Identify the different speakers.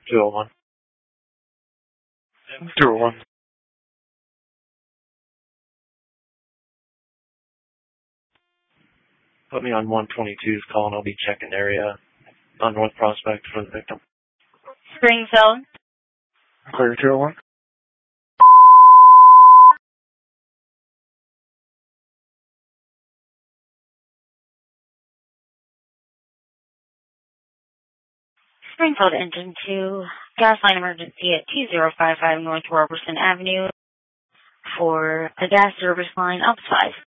Speaker 1: 201. 201. Put me on 122's call and I'll be checking area on North Prospect for the victim.
Speaker 2: Springfield.
Speaker 1: Clear 201.
Speaker 2: Springfield Engine 2, gas line emergency at 2055 North Robertson Avenue for a gas service line up 5.